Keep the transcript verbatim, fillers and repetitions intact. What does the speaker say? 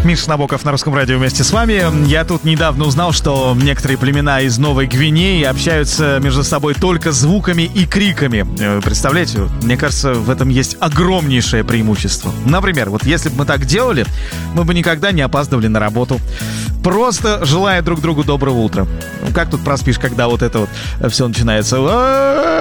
Миша Набоков на Русском радио вместе с вами. Я тут недавно узнал, что некоторые племена из Новой Гвинеи общаются между собой только звуками и криками. Представляете, мне кажется, в этом есть огромнейшее преимущество. Например, вот если бы мы так делали, мы бы никогда не опаздывали на работу. Просто желая друг другу доброго утра. Как тут проспишь, когда вот это вот все начинается?